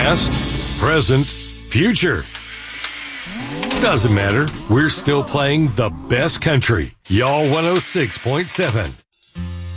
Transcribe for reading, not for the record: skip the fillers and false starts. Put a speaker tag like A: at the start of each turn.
A: Past, present, future. Doesn't matter. We're still playing the best country. Y'all 106.7.